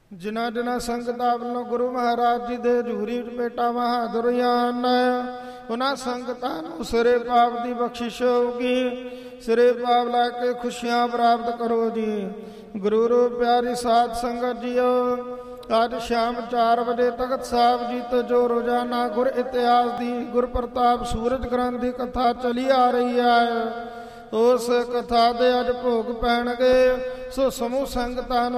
ਜਿਨ੍ਹਾਂ ਜਿਨ੍ਹਾਂ ਸੰਗਤਾਂ ਵੱਲੋਂ ਗੁਰੂ ਮਹਾਰਾਜ ਜੀ ਦੇ ਹਜ਼ੂਰੀ ਵਿੱਚ ਭੇਟਾ ਬਹਾਦੁਰੀਆਂ ਉਹਨਾਂ ਸੰਗਤਾਂ ਨੂੰ ਸਿਰੇ ਪਾਪ ਦੀ ਬਖਸ਼ਿਸ਼ ਹੋਊਗੀ। ਸਿਰੇ ਪਾਪ ਲੈ ਕੇ ਖੁਸ਼ੀਆਂ ਪ੍ਰਾਪਤ ਕਰੋ ਜੀ। ਗੁਰੂ ਰੂਪ ਪਿਆਰੀ ਸਾਧ ਸੰਗਤ ਜੀਓ, ਅੱਜ ਸ਼ਾਮ 4 ਵਜੇ ਤਖਤ ਸਾਹਿਬ ਜੀ ਤੋਂ ਜੋ ਰੋਜ਼ਾਨਾ ਗੁਰ ਇਤਿਹਾਸ ਦੀ ਗੁਰ ਪ੍ਰਤਾਪ ਸੂਰਜ ਗ੍ਰੰਥ ਦੀ ਕਥਾ ਚਲੀ ਆ ਰਹੀ ਹੈ, ਉਸ ਕਥਾ ਦੇ ਅੱਜ ਭੋਗ ਪੈਣਗੇ। ਸੋ ਸਮੂਹ ਸੰਗਤਾਂ ਨੂੰ